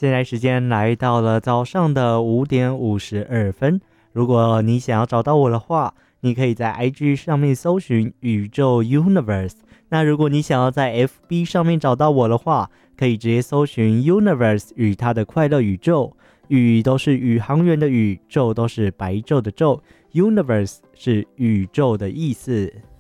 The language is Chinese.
现在时间来到了早上的5:52。如果你想要找到我的话，你可以在 IG 上面搜寻宇宙 Universe。那如果你想要在 FB 上面找到我的话，可以直接搜寻 Universe 与它的快乐宇宙。宇都是宇航员的宇，宙都是白昼的昼， Universe 是宇宙的意思。